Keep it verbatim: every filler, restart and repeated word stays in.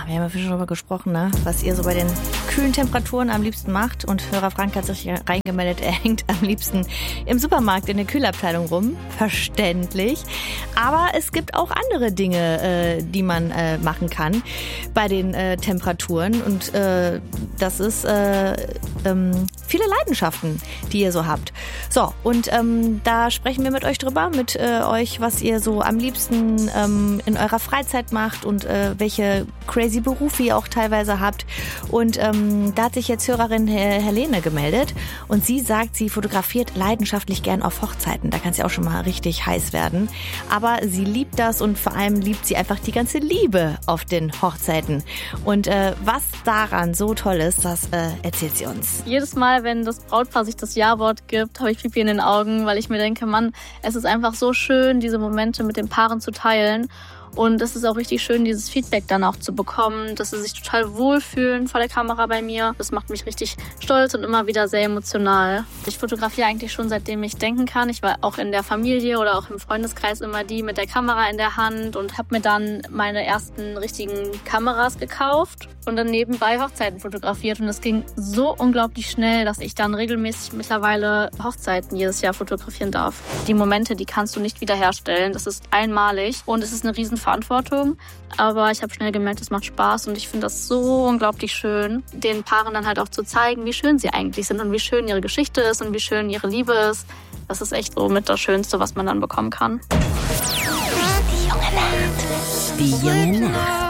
Ja, wir haben ja schon darüber gesprochen, ne? Was ihr so bei den kühlen Temperaturen am liebsten macht. Und Hörer Frank hat sich reingemeldet, er hängt am liebsten im Supermarkt in der Kühlabteilung rum. Verständlich. Aber es gibt auch andere Dinge, äh, die man äh, machen kann bei den äh, Temperaturen. Und äh, das ist äh, ähm, viele Leidenschaften, die ihr so habt. So, und ähm, da sprechen wir mit euch drüber, mit äh, euch, was ihr so am liebsten ähm, in eurer Freizeit macht und äh, welche crazy Berufe ihr auch teilweise habt. Und ähm, da hat sich jetzt Hörerin Helene gemeldet und sie sagt, sie fotografiert leidenschaftlich gern auf Hochzeiten. Da kann es ja auch schon mal richtig heiß werden. Aber sie liebt das und vor allem liebt sie einfach die ganze Liebe auf den Hochzeiten. Und äh, was daran so toll ist, das äh, erzählt sie uns. Jedes Mal, wenn das Brautpaar sich das Ja-Wort gibt, habe ich Pipi in den Augen, weil ich mir denke, Mann, es ist einfach so schön, diese Momente mit den Paaren zu teilen. Und es ist auch richtig schön, dieses Feedback dann auch zu bekommen, dass sie sich total wohlfühlen vor der Kamera bei mir. Das macht mich richtig stolz und immer wieder sehr emotional. Ich fotografiere eigentlich schon seitdem ich denken kann. Ich war auch in der Familie oder auch im Freundeskreis immer die mit der Kamera in der Hand und habe mir dann meine ersten richtigen Kameras gekauft und dann nebenbei Hochzeiten fotografiert. Und es ging so unglaublich schnell, dass ich dann regelmäßig mittlerweile Hochzeiten jedes Jahr fotografieren darf. Die Momente, die kannst du nicht wiederherstellen. Das ist einmalig und es ist eine riesen Verantwortung, aber ich habe schnell gemerkt, es macht Spaß und ich finde das so unglaublich schön, den Paaren dann halt auch zu zeigen, wie schön sie eigentlich sind und wie schön ihre Geschichte ist und wie schön ihre Liebe ist. Das ist echt so mit das Schönste, was man dann bekommen kann. Die junge Nacht. Die junge Nacht.